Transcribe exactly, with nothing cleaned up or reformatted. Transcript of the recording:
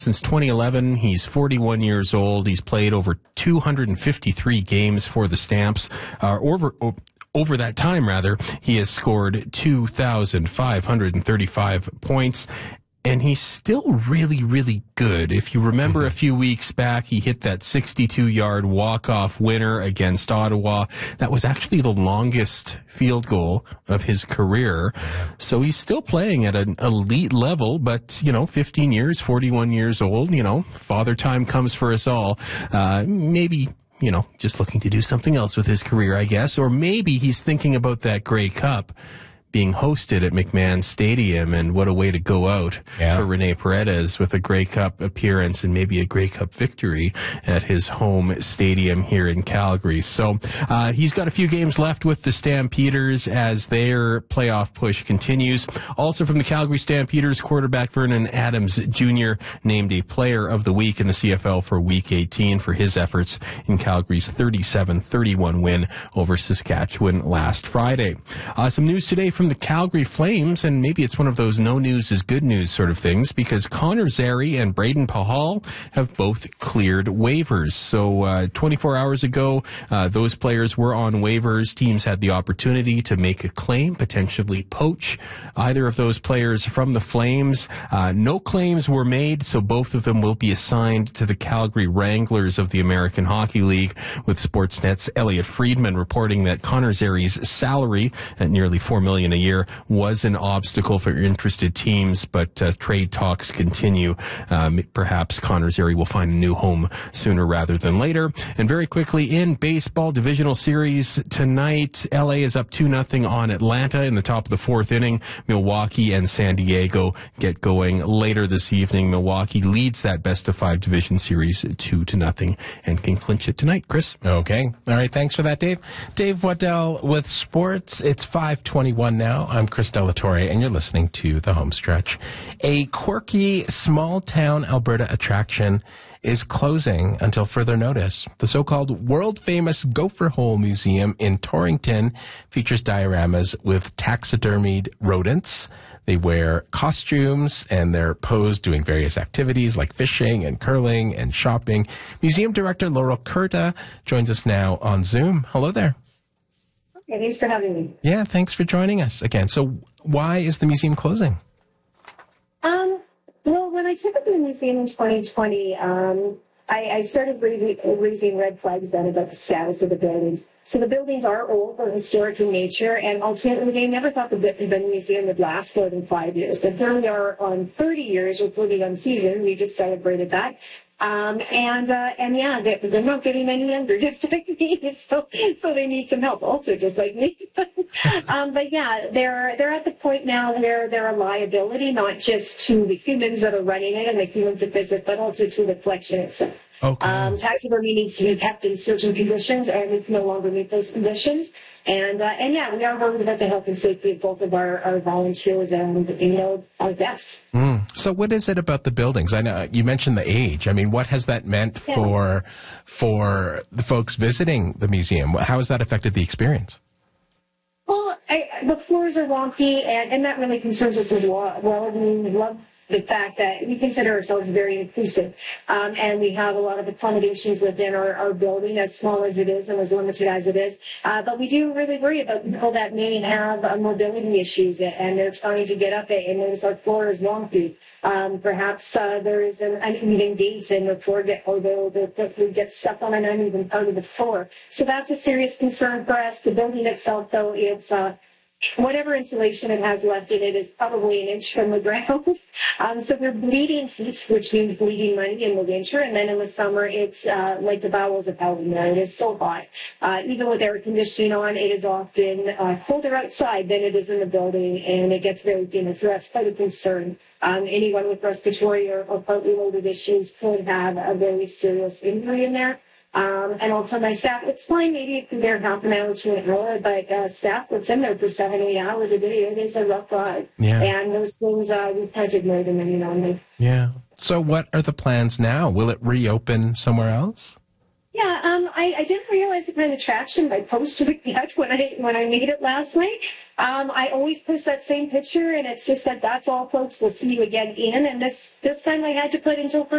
Since twenty eleven, he's forty-one years old. He's played over two hundred fifty-three games for the Stamps. Uh, over, over that time, rather, he has scored two thousand five hundred thirty-five points. And he's still really, really good. If you remember a few weeks back, he hit that sixty-two-yard walk-off winner against Ottawa. That was actually the longest field goal of his career. So he's still playing at an elite level, but, you know, fifteen years, forty-one years old, you know, father time comes for us all. Uh, maybe... you know, just looking to do something else with his career, I guess. Or maybe he's thinking about that Grey Cup being hosted at McMahon Stadium, and what a way to go out yeah. for Rene Paredes with a Grey Cup appearance and maybe a Grey Cup victory at his home stadium here in Calgary. So uh, he's got a few games left with the Stampeders as their playoff push continues. Also from the Calgary Stampeders, quarterback Vernon Adams Junior named a Player of the Week in the C F L for Week eighteen for his efforts in Calgary's thirty-seven thirty-one win over Saskatchewan last Friday. Uh, some news today from From the Calgary Flames, and maybe it's one of those no news is good news sort of things, because Connor Zary and Braden Pahal have both cleared waivers. So uh, twenty-four hours ago, uh, those players were on waivers. Teams had the opportunity to make a claim, potentially poach either of those players from the Flames. Uh, no claims were made, so both of them will be assigned to the Calgary Wranglers of the American Hockey League, with Sportsnet's Elliot Friedman reporting that Connor Zary's salary at nearly four million dollars a year was an obstacle for interested teams, but uh, trade talks continue. Um, perhaps Connor Zary will find a new home sooner rather than later. And very quickly, in baseball divisional series tonight, L A is up two nothing on Atlanta in the top of the fourth inning. Milwaukee and San Diego get going later this evening. Milwaukee leads that best of five division series two to nothing and can clinch it tonight. Chris? Okay. All right. Thanks for that, Dave. Dave Waddell with sports. It's five twenty-one now. I'm Chris Delatorre, and you're listening to The Home Stretch. A quirky, small-town Alberta attraction is closing until further notice. The so-called world-famous Gopher Hole Museum in Torrington features dioramas with taxidermied rodents. They wear costumes, and they're posed doing various activities like fishing and curling and shopping. Museum Director Laurel Curta joins us now on Zoom. Hello there. Okay, thanks for having me. Yeah, thanks for joining us again. So why is the museum closing? Um, well, when I took up the museum in twenty twenty, um, I, I started raising, raising red flags then about the status of the buildings. So the buildings are old or historic in nature, and ultimately they never thought the, the museum would last more than five years. But here we are on thirty years, we're putting on season. We just celebrated that. Um, and, uh, and yeah, they, they're not getting any younger, just like me, so, so they need some help also, just like me. um, but yeah, they're, they're at the point now where they're a liability, not just to the humans that are running it and the humans that visit, but also to the collection itself. Okay. Um, taxidermy needs to be kept in certain conditions, and we can no longer meet those conditions. And, uh, and yeah, we are worried about the health and safety of both of our, our volunteers and, you know, our guests. Mm. So what is it about the buildings? I know you mentioned the age. I mean, what has that meant yeah. for, for the folks visiting the museum? How has that affected the experience? Well, I, the floors are wonky, and, and that really concerns us as well. Well, we love the fact that we consider ourselves very inclusive, um, and we have a lot of accommodations within our, our building, as small as it is and as limited as it is. Uh, but we do really worry about people that may have uh, mobility issues, and they're trying to get up it, and notice our floor is wonky. Um, perhaps uh, there is an uneven gate, and the floor get, or the, the, the, get stuck on an uneven part of the floor. So that's a serious concern for us. The building itself, though, it's uh, whatever insulation it has left in it is probably an inch from the ground. Um, so we're bleeding heat, which means bleeding money in the winter. And then in the summer, it's uh, like the bowels of hell in there. It is so hot. Uh, even with air conditioning on, it is often uh, colder outside than it is in the building, and it gets very humid. So that's quite a concern. Um, anyone with respiratory or, or part-related issues could have a very serious injury in there. Um, and also my staff, it's fine, maybe it can bear half an hour to an hour, but uh, staff that's in there for seven, eight hours a day, it is a rough ride. Yeah. And those things, uh, we can't ignore them any longer. Yeah. So what are the plans now? Will it reopen somewhere else? Yeah, um, I, I didn't realize the kind of traction I posted it yet when I when I made it last night. Um, I always post that same picture, and it's just that that's all, folks. We'll see you again in. And this this time I had to put until